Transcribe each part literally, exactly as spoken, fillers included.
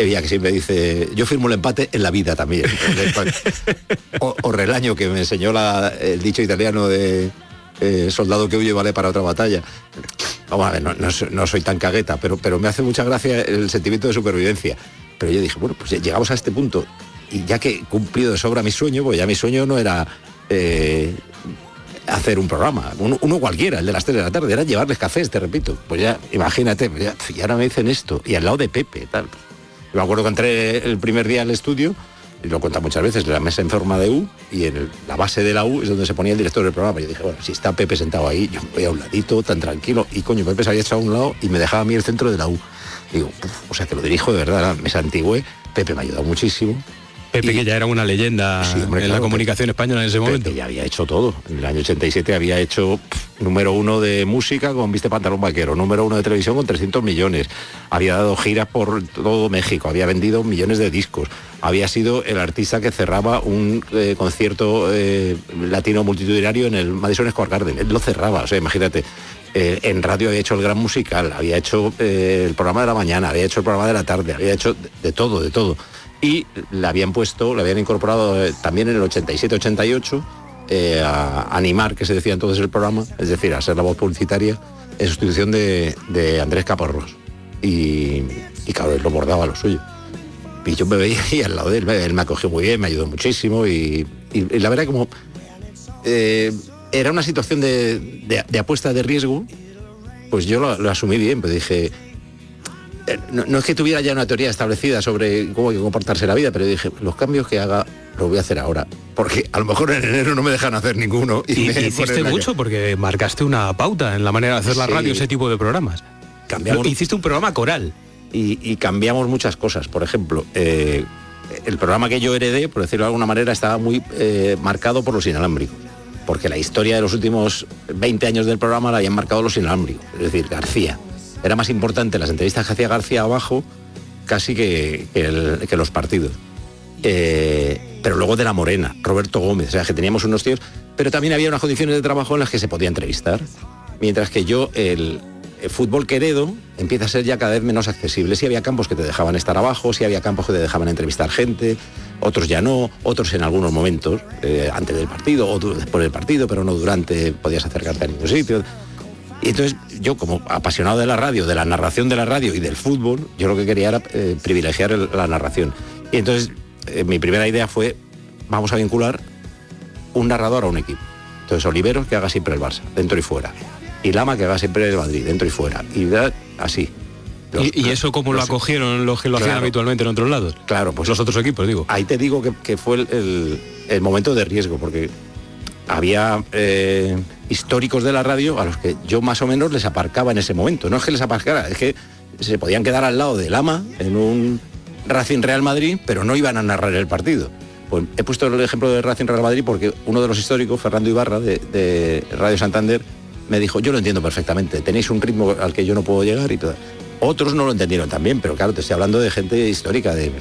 Evia, que siempre dice, yo firmo el empate en la vida también. o, o Relaño, que me enseñó la, el dicho italiano de eh, soldado que huye vale para otra batalla. Vamos a ver, no, no, no soy tan cagueta, pero, pero me hace mucha gracia el sentimiento de supervivencia. Pero yo dije, bueno, pues llegamos a este punto, y ya que he cumplido de sobra mi sueño, pues ya mi sueño no era eh, hacer un programa, uno, uno cualquiera, el de las tres de la tarde, era llevarles cafés, te repito. Pues ya, imagínate, pues ya, y ahora me dicen esto, y al lado de Pepe, tal. Yo me acuerdo que entré el primer día al estudio, y lo cuenta muchas veces, la mesa en forma de U, y en el, la base de la U es donde se ponía el director del programa. Y yo dije, bueno, si está Pepe sentado ahí, yo voy a un ladito, tan tranquilo, y coño, Pepe se había echado a un lado y me dejaba a mí el centro de la U. Y digo, uf, o sea que lo dirijo de verdad, la mesa antigüe. Pepe me ha ayudado muchísimo. Pepe, y, que ya era una leyenda sí, hombre, en claro, la comunicación Pepe, española en ese momento. Pepe ya había hecho todo. En el año ochenta y siete había hecho pff, número uno de música con Viste Pantalón Vaquero, número uno de televisión con trescientos millones. Había dado giras por todo México, había vendido millones de discos. Había sido el artista que cerraba un eh, concierto eh, latino multitudinario en el Madison Square Garden. Él lo cerraba, o sea, imagínate. Eh, en radio había hecho el Gran Musical, había hecho eh, el programa de la mañana, había hecho el programa de la tarde, había hecho de, de todo, de todo. Y le habían puesto, le habían incorporado eh, también en el ochenta y siete ochenta y ocho eh, a animar, que se decía entonces el programa, es decir, a ser la voz publicitaria, en sustitución de, de Andrés Caparrós. Y, y claro, él lo bordaba lo suyo. Y yo me veía ahí al lado de él, él me acogió muy bien, me ayudó muchísimo y, y, y la verdad como... Eh, era una situación de, de, de apuesta de riesgo, pues yo lo, lo asumí bien, pues dije, eh, no, no es que tuviera ya una teoría establecida sobre cómo hay que comportarse la vida, pero dije, los cambios que haga los voy a hacer ahora, porque a lo mejor en enero no me dejan hacer ninguno. Y, y me hiciste mucho, que... porque marcaste una pauta en la manera de hacer la sí. radio, ese tipo de programas. Cambiamos... Hiciste un programa coral. Y, y cambiamos muchas cosas, por ejemplo... Eh, el programa que yo heredé, por decirlo de alguna manera, estaba muy eh, marcado por los inalámbricos. Porque la historia de los últimos veinte años del programa la habían marcado los inalámbricos, es decir, García. Era más importante las entrevistas que hacía García abajo casi que, que, el, que los partidos. Eh, pero luego de la Morena, Roberto Gómez, o sea, que teníamos unos tíos, pero también había unas condiciones de trabajo en las que se podía entrevistar. Mientras que yo, el, el fútbol que heredo empieza a ser ya cada vez menos accesible. Sí había campos que te dejaban estar abajo, sí había campos que te dejaban entrevistar gente, otros ya no, otros en algunos momentos, eh, antes del partido o después del partido, pero no durante, podías acercarte a ningún sitio. Y entonces yo, como apasionado de la radio, de la narración de la radio y del fútbol, yo lo que quería era eh, privilegiar el, la narración. Y entonces eh, mi primera idea fue, vamos a vincular un narrador a un equipo. Entonces Oliveros, que haga siempre el Barça, dentro y fuera. Y Lama, que haga siempre el Madrid, dentro y fuera. Y así. Los, ¿Y, ¿Y eso cómo lo acogieron los que lo claro, hacían habitualmente en otros lados? Claro, pues los otros equipos, digo. Ahí te digo que, que fue el, el, el momento de riesgo, porque había eh, históricos de la radio a los que yo más o menos les aparcaba en ese momento. No es que les aparcara, es que se podían quedar al lado de Lama en un Racing Real Madrid, pero no iban a narrar el partido. Pues he puesto el ejemplo de Racing Real Madrid porque uno de los históricos, Fernando Ibarra, de, de Radio Santander, me dijo, yo lo entiendo perfectamente, tenéis un ritmo al que yo no puedo llegar y todo. Otros no lo entendieron también, pero claro, te estoy hablando de gente histórica, de,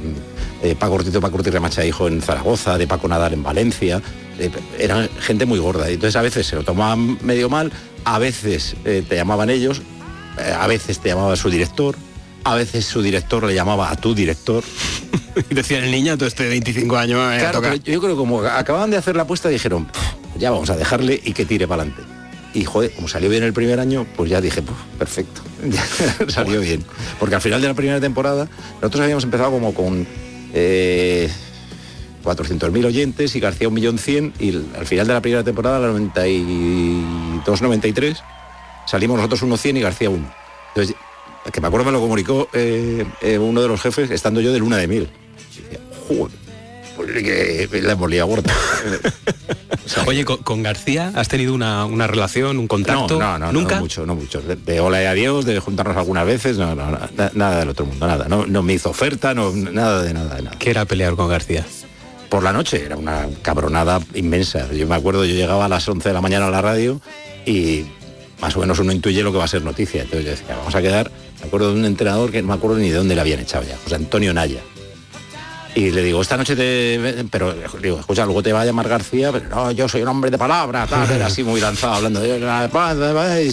de Paco Ortiz, Paco Ortiz Remacha-Hijo en Zaragoza, de Paco Nadal en Valencia, de, eran gente muy gorda. Y entonces a veces se lo tomaban medio mal, a veces eh, te llamaban ellos, eh, a veces te llamaba su director, a veces su director le llamaba a tu director. Y decían, el niñato este de veinticinco años... Claro, pero yo creo que como acababan de hacer la apuesta, dijeron, ya vamos a dejarle y que tire para adelante. Y joder, como salió bien el primer año, pues ya dije, perfecto, ya salió bien. Porque al final de la primera temporada, nosotros habíamos empezado como con eh, cuatrocientos mil oyentes y García un millón cien, y al final de la primera temporada, la noventa y dos noventa y tres, salimos nosotros uno cien y García uno. Entonces, que me acuerdo me lo comunicó eh, eh, uno de los jefes, estando yo de luna de miel. Y decía, joder, pues que la hemos liado gorda. O sea, oye, con, con García has tenido una, una relación, un contacto. No, no, no, ¿Nunca? No mucho, no mucho. De, de hola y adiós, de juntarnos algunas veces, no, no, na, nada del otro mundo, nada. No, no me hizo oferta, no, nada de nada, de nada. ¿Qué era pelear con García? Por la noche, era una cabronada inmensa. Yo me acuerdo, yo llegaba a las once de la mañana a la radio y más o menos uno intuye lo que va a ser noticia. Entonces yo decía, vamos a quedar, me acuerdo de un entrenador que no me acuerdo ni de dónde le habían echado ya, José Antonio Naya. Y le digo, esta noche te... Pero, digo, escucha, luego te va a llamar García, pero no, yo soy un hombre de palabra, tal, era así muy lanzado, hablando de...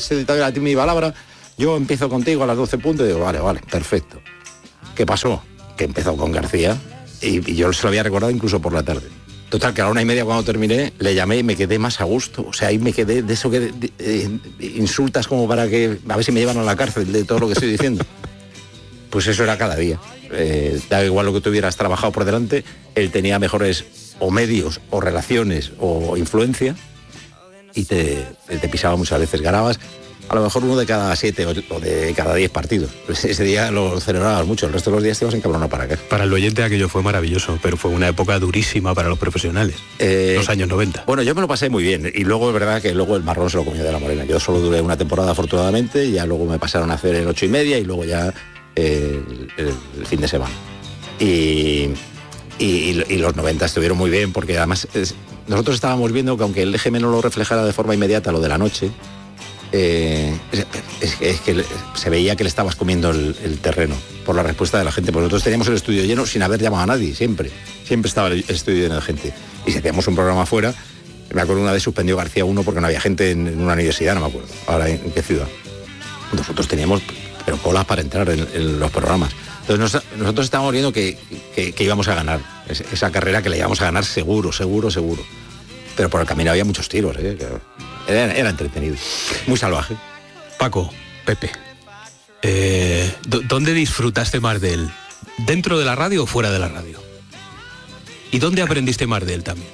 mi palabra, yo empiezo contigo a las doce puntos, y digo, vale, vale, perfecto. ¿Qué pasó? que empezó con García, y, y yo se lo había recordado incluso por la tarde. Total, que a la una y media cuando terminé, le llamé y me quedé más a gusto. O sea, ahí me quedé de eso que de, de, de, insultas como para que, a ver si me llevan a la cárcel de todo lo que estoy diciendo. Pues eso era cada día. Eh, da igual lo que tuvieras trabajado por delante, él tenía mejores o medios, o relaciones, o influencia, y te, te pisaba muchas veces. Ganabas a lo mejor uno de cada siete o de cada diez partidos. Ese día lo celebrabas mucho, el resto de los días te ibas encabronado para acá. Para el oyente aquello fue maravilloso, pero fue una época durísima para los profesionales, eh, los años noventa. Bueno, yo me lo pasé muy bien, y luego es verdad que luego el marrón se lo comió de la morena. Yo solo duré una temporada afortunadamente, y ya luego me pasaron a hacer el ocho y media, y luego ya eh, el, el fin de semana. Y, y, y los noventa estuvieron muy bien, porque además es, nosotros estábamos viendo que aunque el E G M no lo reflejara de forma inmediata, lo de la noche, Eh, es, es, es que se veía que le estabas comiendo el, el terreno por la respuesta de la gente. Pues nosotros teníamos el estudio lleno sin haber llamado a nadie, siempre. Siempre estaba el estudio lleno de gente. Y si hacíamos un programa afuera, me acuerdo una vez suspendió García uno porque no había gente en, en una universidad, no me acuerdo ahora en, en qué ciudad. Nosotros teníamos pero colas para entrar en, en los programas. Entonces nos, nosotros estábamos viendo que, que, que íbamos a ganar esa, esa carrera, que la íbamos a ganar seguro, seguro, seguro. Pero por el camino había muchos tiros, ¿eh? Era, era entretenido, muy salvaje. Paco, Pepe, eh, ¿dónde disfrutaste más de él? ¿Dentro de la radio o fuera de la radio? ¿Y dónde aprendiste más de él también?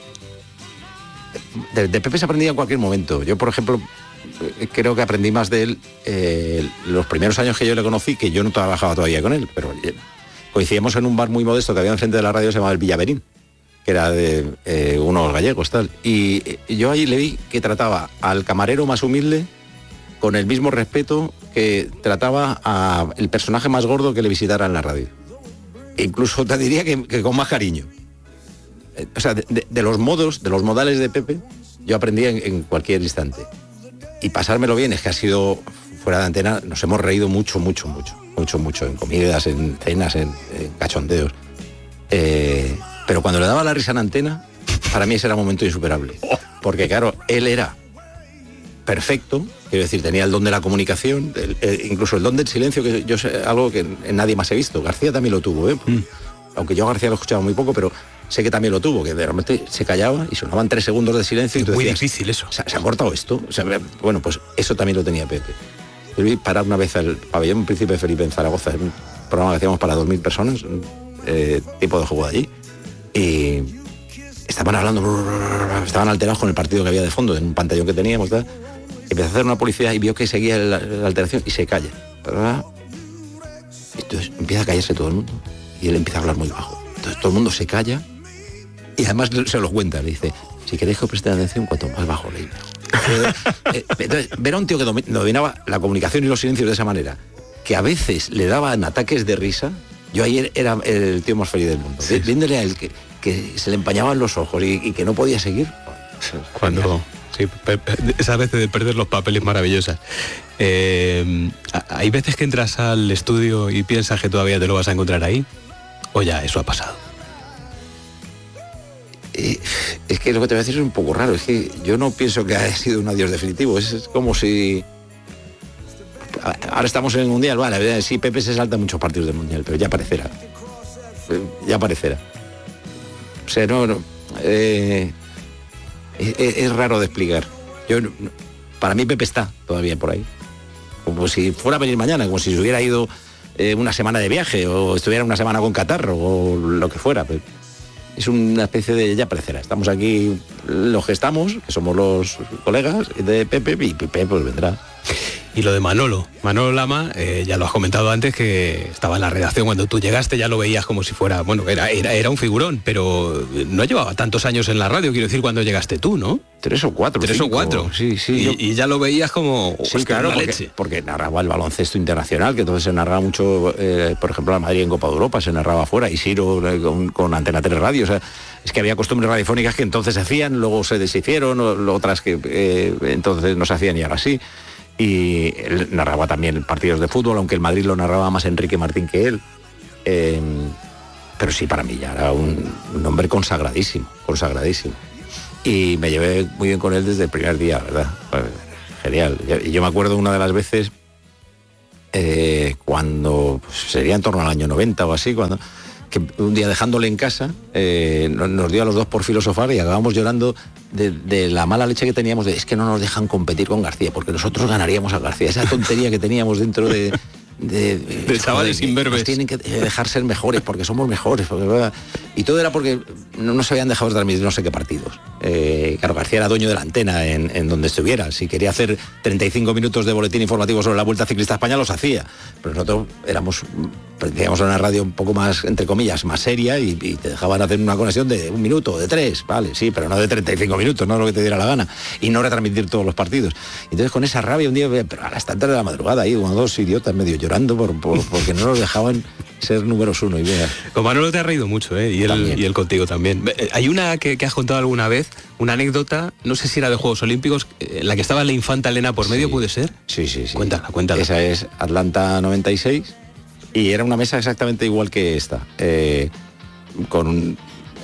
De, de Pepe se aprendía en cualquier momento. Yo, por ejemplo, creo que aprendí más de él eh, los primeros años que yo le conocí, que yo no trabajaba todavía con él, pero coincidimos en un bar muy modesto que había enfrente de la radio, se llamaba el Villaverín, que era de eh, unos gallegos, tal. Y, y yo ahí le vi que trataba al camarero más humilde con el mismo respeto que trataba al personaje más gordo que le visitara en la radio. E incluso te diría que, que con más cariño. Eh, o sea, de, de, de los modos, de los modales de Pepe, yo aprendí en, en cualquier instante. Y pasármelo bien, es que ha sido, fuera de antena, nos hemos reído mucho, mucho, mucho. Mucho, mucho, en comidas, en cenas, en, en cachondeos. Eh... Pero cuando le daba la risa en antena, para mí ese era un momento insuperable. Porque claro, él era perfecto, quiero decir, tenía el don de la comunicación, el, el, incluso el don del silencio, que yo sé, algo que en nadie más he visto. García también lo tuvo, ¿eh? Mm. Aunque yo a García lo escuchaba muy poco, pero sé que también lo tuvo, que de repente se callaba y sonaban tres segundos de silencio. Es y tú muy decías, difícil eso. ¿Se, ¿Se ha cortado esto? O sea, bueno, pues eso también lo tenía Pepe. Yo vi parar una vez al pabellón Príncipe Felipe en Zaragoza, en un programa que hacíamos para dos mil personas, eh, tipo de juego de allí. Y estaban hablando, estaban alterados con el partido que había de fondo, en un pantallón que teníamos, ¿verdad? Empezó a hacer una publicidad y vio que seguía la, la alteración y se calla. ¿Verdad? Entonces empieza a callarse todo el mundo y él empieza a hablar muy bajo. Entonces todo el mundo se calla y además se lo cuenta, le dice, si queréis que os presten atención, cuanto más bajo leí. Entonces, ver a un tío que dominaba la comunicación y los silencios de esa manera, que a veces le daban ataques de risa. Yo ayer era el tío más feliz del mundo. Sí. Viéndole a él que, que se le empañaban los ojos y, y que no podía seguir. Cuando, sí, esas veces de perder los papeles maravillosas. Eh, ¿Hay veces que entras al estudio y piensas que todavía te lo vas a encontrar ahí? ¿O ya eso ha pasado? Eh, es que lo que te voy a decir es un poco raro. Es que yo no pienso que haya sido un adiós definitivo. Es, es como si... Ahora estamos en el Mundial, vale, sí, Pepe se salta muchos partidos del Mundial, pero ya aparecerá. Ya aparecerá. O sea, no, no eh, es, es raro de explicar. Yo, para mí Pepe está todavía por ahí. Como si fuera a venir mañana, como si se hubiera ido eh, una semana de viaje, o estuviera una semana con catarro, o lo que fuera. Pero es una especie de ya aparecerá. Estamos aquí los que estamos, que somos los colegas de Pepe, y Pepe pues vendrá. Y lo de Manolo, Manolo Lama, eh, ya lo has comentado antes, que estaba en la redacción cuando tú llegaste, ya lo veías como si fuera, bueno, era, era, era un figurón, pero no llevaba tantos años en la radio, quiero decir, cuando llegaste tú, ¿no? Tres o cuatro. Tres cinco. o cuatro. Sí, sí. Y, yo... y ya lo veías como... Sí, pues claro, porque, leche. porque narraba el baloncesto internacional, que entonces se narraba mucho, eh, por ejemplo, la Madrid en Copa de Europa, se narraba afuera, y Siro eh, con, con Antena tres Radio, o sea, es que había costumbres radiofónicas que entonces se hacían, luego se deshicieron, o, otras que eh, entonces no se hacían y ahora sí. Y él narraba también partidos de fútbol, aunque el Madrid lo narraba más Enrique Martín que él. Eh, pero sí, para mí ya era un, un hombre consagradísimo, consagradísimo. Y me llevé muy bien con él desde el primer día, ¿verdad? Pues, genial. Y yo me acuerdo una de las veces, eh, cuando pues, sería en torno al año noventa o así, cuando que un día dejándole en casa, eh, nos, nos dio a los dos por filosofar y acabamos llorando de, de la mala leche que teníamos de es que no nos dejan competir con García, porque nosotros ganaríamos a García. Esa tontería que teníamos dentro de... de, de, de chavales imberbes. Tienen que dejar ser mejores porque somos mejores. Porque, y todo era porque no, no se habían dejado de transmitir no sé qué partidos. Eh, claro, García era dueño de la antena en, en donde estuviera. Si quería hacer treinta y cinco minutos de boletín informativo sobre la Vuelta Ciclista a España, los hacía. Pero nosotros éramos, teníamos una radio un poco más, entre comillas, más seria y, y te dejaban hacer una conexión de un minuto, de tres, vale, sí, pero no de treinta y cinco minutos, no lo que te diera la gana. Y no retransmitir todos los partidos. Entonces con esa rabia un día, pero a las tantas de la madrugada, ahí, uno dos idiotas medio llorando por, por, porque no nos dejaban ser números uno. Y vea. Con Manolo te has reído mucho, ¿eh? Y él, y él contigo también. Hay una que, que has contado alguna vez, una anécdota, no sé si era de Juegos Olímpicos, en la que estaba la infanta Elena por medio, sí. ¿Puede ser? Sí, sí, sí. Cuéntala, cuéntala. Esa es Atlanta noventa y seis y era una mesa exactamente igual que esta, eh, con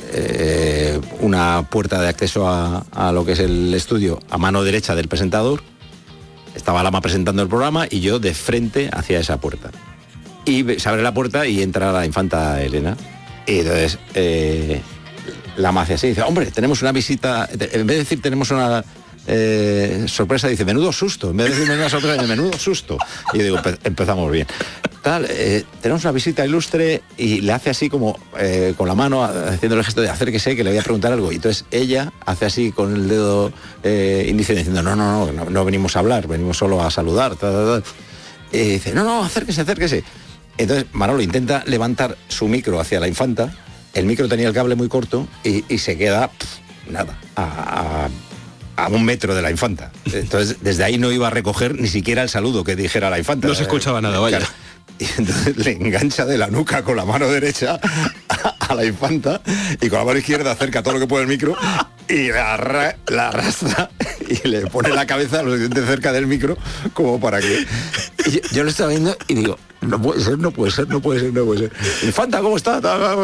eh, una puerta de acceso a, a lo que es el estudio a mano derecha del presentador. Estaba Lama presentando el programa y yo de frente hacia esa puerta. Y se abre la puerta y entra la infanta Elena. Y entonces eh, Lama hace así, dice, hombre, tenemos una visita, en vez de decir tenemos una eh, sorpresa, dice, menudo susto, en vez de decir menuda sorpresa, dice, menudo susto. Y yo digo, empezamos bien. Tal, eh, tenemos una visita ilustre y le hace así como eh, con la mano haciendo el gesto de acérquese que le voy a preguntar algo y entonces ella hace así con el dedo eh, índice diciendo no, no, no, no, no venimos a hablar, venimos solo a saludar, tal, tal, tal. Y dice, no, no, acérquese, acérquese. Entonces Manolo intenta levantar su micro hacia la infanta, el micro tenía el cable muy corto y, y se queda, pff, nada, a, a, a un metro de la infanta. Entonces desde ahí no iba a recoger ni siquiera el saludo que dijera la infanta. No se escuchaba nada, vaya. Claro. Y entonces le engancha de la nuca con la mano derecha a, a la infanta y con la mano izquierda acerca todo lo que puede el micro y la, arra, la arrastra y le pone la cabeza lo suficiente cerca del micro como para que... Y yo, yo lo estaba viendo y digo, no puede ser, no puede ser, no puede ser, no puede ser. Infanta, ¿cómo está?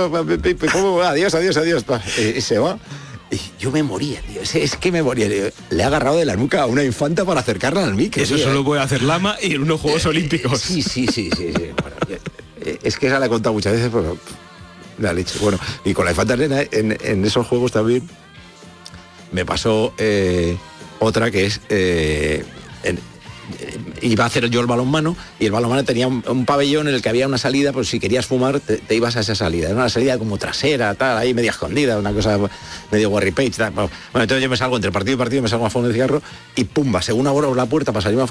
¿Cómo? Adiós, adiós, adiós. Y se va. Y yo me moría, tío. Es, es que me moría, tío. Le ha agarrado de la nuca a una infanta para acercarla al micro. Eso tío. Solo puede hacer Lama y en unos Juegos eh, Olímpicos. Sí, sí, sí, sí. sí. Bueno, eh, es que esa la he contado muchas veces, pero la leche. Bueno, y con la infanta Elena, en, en esos juegos también me pasó eh, otra que es... Eh, en, iba a hacer yo el balonmano y el balonmano tenía un, un pabellón en el que había una salida, pues si querías fumar te, te ibas a esa salida, era una salida como trasera, tal, ahí media escondida, una cosa medio Warry Page, tal. Bueno, entonces yo me salgo entre partido y partido, me salgo a fumar un cigarro y pumba, según abro la puerta para salirme a